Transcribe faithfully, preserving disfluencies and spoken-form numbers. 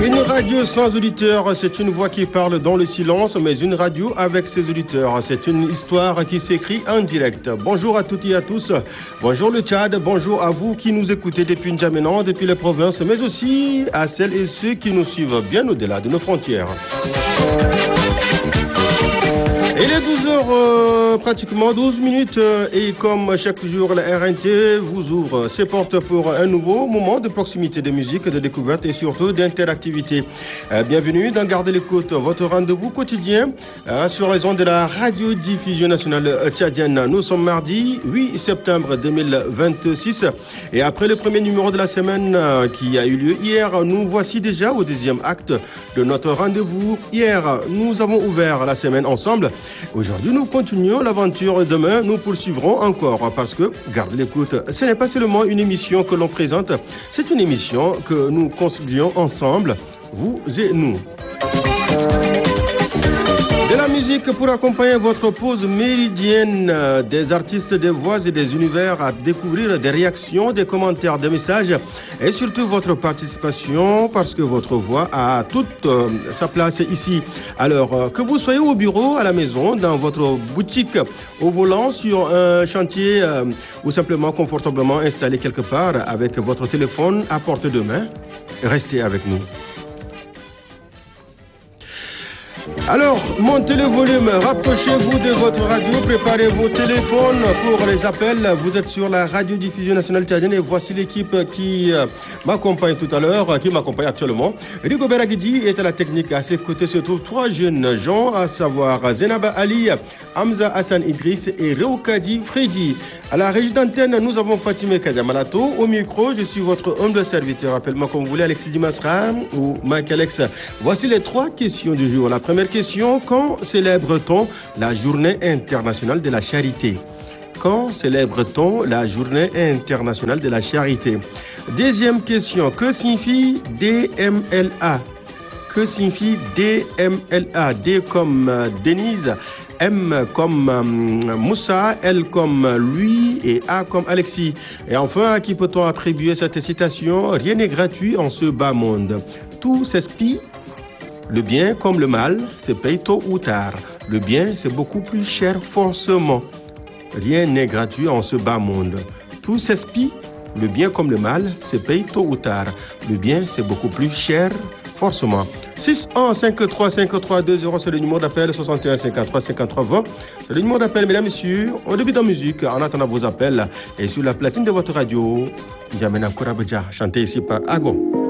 Une radio sans auditeurs, c'est une voix qui parle dans le silence, mais une radio avec ses auditeurs, c'est une histoire qui s'écrit en direct. Bonjour à toutes et à tous, bonjour le Tchad, bonjour à vous qui nous écoutez depuis N'Djamena, depuis les provinces, mais aussi à celles et ceux qui nous suivent bien au-delà de nos frontières. Il est douze heures, euh, pratiquement douze minutes, euh, et comme chaque jour, la R N T vous ouvre ses portes pour un nouveau moment de proximité, de musique, de découverte et surtout d'interactivité. Euh, bienvenue dans Gardez l'écoute, votre rendez-vous quotidien euh, sur les ondes de la radiodiffusion nationale tchadienne. Nous sommes mardi huit septembre deux mille vingt-six et après le premier numéro de la semaine euh, qui a eu lieu hier, nous voici déjà au deuxième acte de notre rendez-vous. Hier, nous avons ouvert la semaine ensemble. Aujourd'hui, nous continuons l'aventure. Demain, nous poursuivrons encore parce que, garde l'écoute, ce n'est pas seulement une émission que l'on présente, c'est une émission que nous construisons ensemble, vous et nous. De la musique pour accompagner votre pause méridienne, des artistes, des voix et des univers à découvrir, des réactions, des commentaires, des messages et surtout votre participation parce que votre voix a toute euh, sa place ici. Alors euh, que vous soyez au bureau, à la maison, dans votre boutique, au volant, sur un chantier euh, ou simplement confortablement installé quelque part avec votre téléphone à portée de main, restez avec nous. Alors, montez le volume, rapprochez-vous de votre radio, préparez vos téléphones pour les appels. Vous êtes sur la radiodiffusion nationale tchadienne et voici l'équipe qui euh, m'accompagne tout à l'heure, qui m'accompagne actuellement. Rigobert Aguidi est à la technique. À ses côtés se trouvent trois jeunes gens, à savoir Zenaba Ali, Hamza Hassan Idriss et Reokadi Freddy. À la régie d'antenne, nous avons Fatime Kadamalato. Au micro, je suis votre humble serviteur. Appelle-moi comme vous voulez, Alexis Dimasra ou Mike Alex. Voici les trois questions du jour. La première question, quand célèbre-t-on la journée internationale de la charité? Quand célèbre-t-on la journée internationale de la charité? Deuxième question, que signifie D M L A? Que signifie D M L A? D comme euh, Denise, M comme euh, Moussa, L comme lui et A comme Alexis. Et enfin, à qui peut-on attribuer cette citation? Rien n'est gratuit en ce bas monde. Tout s'espie. Le bien comme le mal se paye tôt ou tard. Le bien, c'est beaucoup plus cher forcément. Rien n'est gratuit en ce bas monde. Tout s'espie. Le bien comme le mal se paye tôt ou tard. Le bien, c'est beaucoup plus cher forcément. six un cinq trois cinq trois deux zéro, c'est le numéro d'appel. Soixante et un cinquante-trois cinquante-trois vingt, c'est le numéro d'appel, mesdames et messieurs. On débute en musique en attendant vos appels. Et sur la platine de votre radio, N'Djamena Kourabadja, chanté ici par Agon.